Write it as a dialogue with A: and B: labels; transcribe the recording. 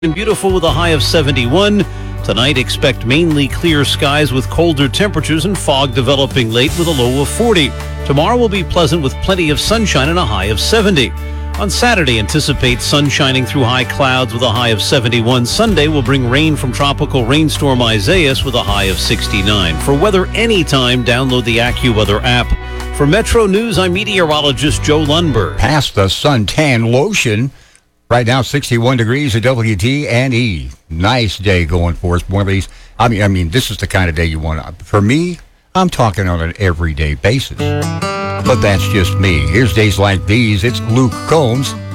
A: And beautiful with a high of 71. Tonight, expect mainly clear skies with colder temperatures and fog developing late with a low of 40. Tomorrow will be pleasant with plenty of sunshine and a high of 70. On Saturday, anticipate sun shining through high clouds with a high of 71. Sunday will bring rain from tropical rainstorm Isaias with a high of 69. For weather anytime, download the AccuWeather app. For Metro News, I'm meteorologist Joe Lundberg.
B: Past the suntan lotion. Right now, 61 degrees at WD&E. Nice day going for us. One of these. I mean, this is the kind of day you want. For me, I'm talking on an everyday basis. But that's just me. Here's days like these. It's Luke Combs.